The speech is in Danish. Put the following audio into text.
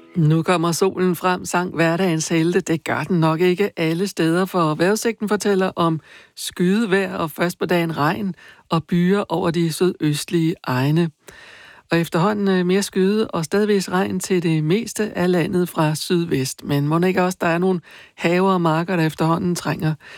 Nu kommer solen frem, sang hverdagens helte. Det gør den nok ikke alle steder, for vejrudsigten fortæller om skydevejr og først på dagen regn og byer over de sydøstlige egne. Og efterhånden mere skyde og stadigvæk regn til det meste af landet fra sydvest. Men må ikke også, der er nogle haver og marker, der efterhånden trænger